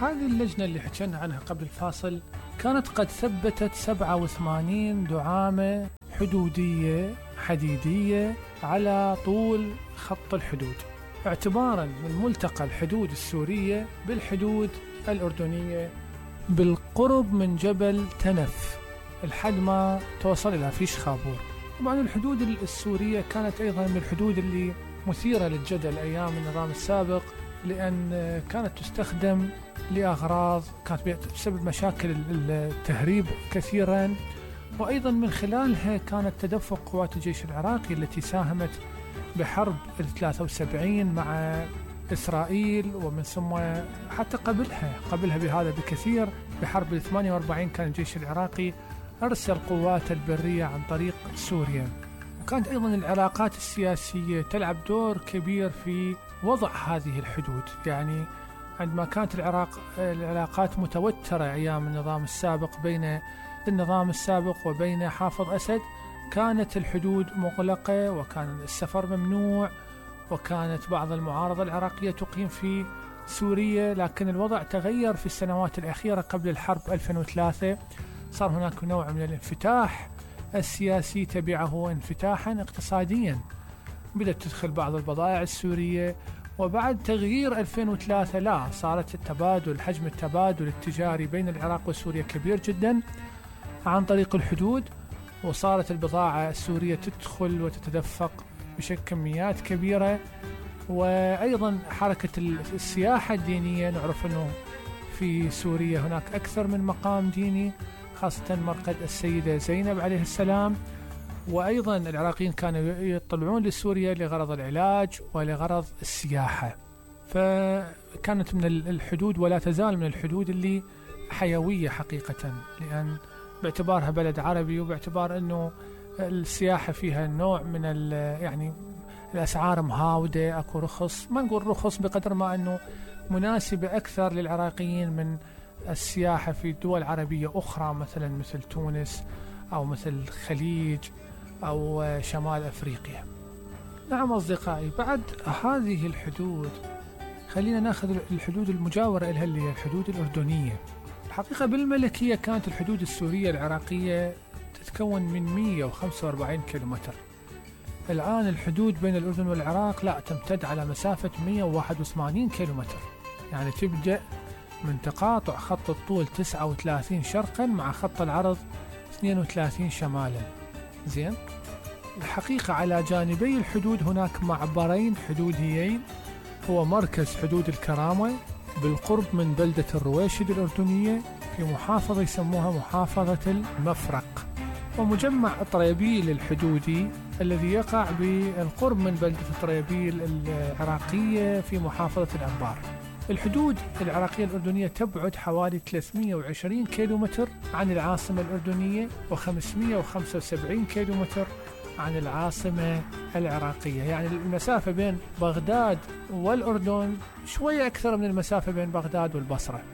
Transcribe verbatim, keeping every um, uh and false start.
هذه اللجنة اللي حكينا عنها قبل الفاصل كانت قد ثبتت سبعة وثمانين دعامة حدودية حديدية على طول خط الحدود، اعتبارا من ملتقى الحدود السورية بالحدود الأردنية بالقرب من جبل تنف لحد ما توصل إلى فيش خابور. طبعا الحدود السورية كانت أيضا من الحدود اللي مثيرة للجدل أيام النظام السابق، لأن كانت تستخدم لأغراض كانت بسبب مشاكل التهريب كثيرا، وأيضا من خلالها كانت تدفق قوات الجيش العراقي التي ساهمت بحرب الثلاثة وسبعين مع إسرائيل، ومن ثم حتى قبلها قبلها بهذا بكثير بحرب الثمانية وأربعين كان الجيش العراقي أرسل قوات البرية عن طريق سوريا. وكانت أيضا العلاقات السياسية تلعب دور كبير في وضع هذه الحدود، يعني عندما كانت العراق العلاقات متوترة أيام النظام السابق بين النظام السابق وبين حافظ أسد، كانت الحدود مغلقة وكان السفر ممنوع، وكانت بعض المعارضة العراقية تقيم في سوريا. لكن الوضع تغير في السنوات الأخيرة قبل الحرب ألفين وثلاثة، صار هناك نوع من الانفتاح السياسي تبعه انفتاحا اقتصاديا، بدأت تدخل بعض البضائع السورية. وبعد تغيير ألفين وثلاثة لا صارت التبادل حجم التبادل التجاري بين العراق وسوريا كبير جدا عن طريق الحدود، وصارت البضاعة السورية تدخل وتتدفق بشكل كميات كبيرة. وأيضا حركة السياحة الدينية، نعرف أنه في سوريا هناك أكثر من مقام ديني، خاصة مرقد السيدة زينب عليه السلام. وأيضا العراقيين كانوا يطلعون لسوريا لغرض العلاج ولغرض السياحة، فكانت من الحدود ولا تزال من الحدود اللي حيوية حقيقة، لأن باعتبارها بلد عربي وباعتبار أنه السياحة فيها نوع من يعني الأسعار مهاودة، أكو رخص، ما نقول رخص بقدر ما أنه مناسبة أكثر للعراقيين من السياحة في دول عربية أخرى، مثلا مثل تونس أو مثل الخليج أو شمال أفريقيا. نعم أصدقائي، بعد هذه الحدود خلينا نأخذ الحدود المجاورة لها اللي هي الحدود الأردنية. الحقيقة بالملكية كانت الحدود السورية العراقية تتكون من مئة وخمسة وأربعين كيلومتر. الآن الحدود بين الأردن والعراق لا تمتد على مسافة مئة وواحد وثمانين كيلومتر، يعني تبدأ من تقاطع خط الطول تسعة وثلاثين شرقا مع خط العرض اثنين وثلاثين شمالا. زين، الحقيقة على جانبي الحدود هناك معبرين حدوديين، هو مركز حدود الكرامة بالقرب من بلدة الرويشد الأردنية في محافظة يسموها محافظة المفرق، ومجمع طريبيل الحدودي الذي يقع بالقرب من بلدة طريبيل العراقية في محافظة الأنبار. الحدود العراقية الأردنية تبعد حوالي ثلاثمئة وعشرين كيلومتر عن العاصمة الأردنية وخمسمئة وخمسة وسبعين كيلومتر عن العاصمة العراقية، يعني المسافة بين بغداد والأردن شوية أكثر من المسافة بين بغداد والبصرة.